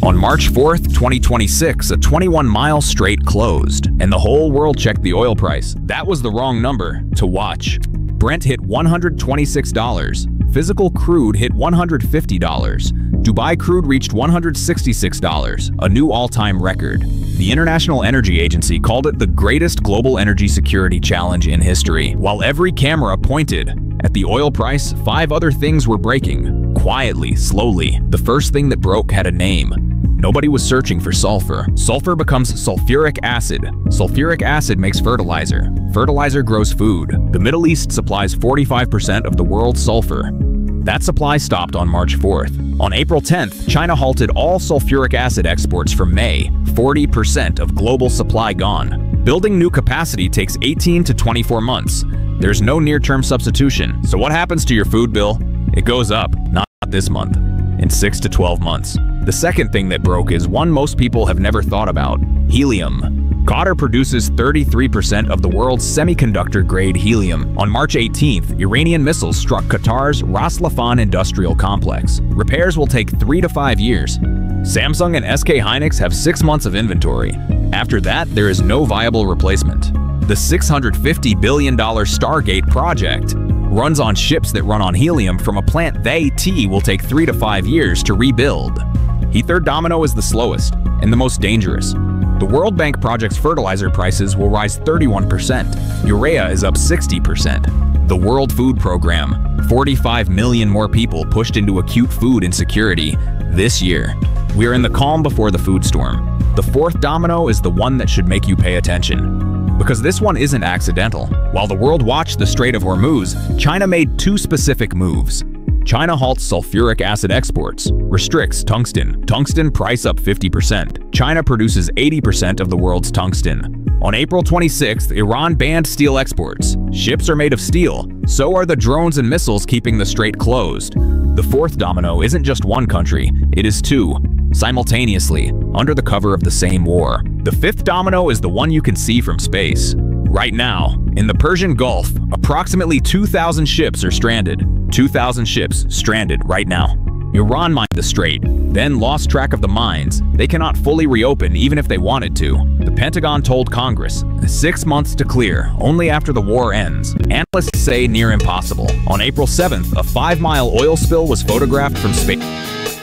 On March 4th, 2026, a 21-mile strait closed, and the whole world checked the oil price. That was the wrong number to watch. Brent hit $126. Physical crude hit $150. Dubai crude reached $166, a new all-time record. The International Energy Agency called it the greatest global energy security challenge in history. While every camera pointed at the oil price, 5 other things were breaking. Quietly, slowly. The first thing that broke had a name. Nobody was searching for sulfur. Sulfur becomes sulfuric acid. Sulfuric acid makes fertilizer. Fertilizer grows food. The Middle East supplies 45% of the world's sulfur. That supply stopped on March 4th. On April 10th, China halted all sulfuric acid exports from May. 40% of global supply gone. Building new capacity takes 18 to 24 months. There's no near-term substitution. So what happens to your food bill? It goes up, not this month, in 6 to 12 months. The second thing that broke is one most people have never thought about: helium. Qatar produces 33% of the world's semiconductor-grade helium. On March 18th, Iranian missiles struck Qatar's Ras Laffan industrial complex. Repairs will take 3 to 5 years. Samsung and SK Hynix have 6 months of inventory. After that, there is no viable replacement. The $650 billion Stargate project runs on ships that run on helium from a plant will take 3 to 5 years to rebuild. The third domino is the slowest and the most dangerous. The World Bank project's fertilizer prices will rise 31%. Urea is up 60%. The World Food Program, 45 million more people pushed into acute food insecurity this year. We are in the calm before the food storm. The fourth domino is the one that should make you pay attention, because this one isn't accidental. While the world watched the Strait of Hormuz, China made 2 specific moves. China halts sulfuric acid exports, restricts tungsten. Tungsten price up 50%. China produces 80% of the world's tungsten. On April 26th, Iran banned steel exports. Ships are made of steel, so are the drones and missiles keeping the strait closed. The fourth domino isn't just one country, it is 2, simultaneously, under the cover of the same war. The fifth domino is the one you can see from space. Right now, in the Persian Gulf, approximately 2,000 ships are stranded. 2,000 ships stranded right now. Iran mined the strait, then lost track of the mines. They cannot fully reopen even if they wanted to. The Pentagon told Congress 6 months to clear, only after the war ends. Analysts say near impossible. On April 7th, a 5-mile oil spill was photographed from space.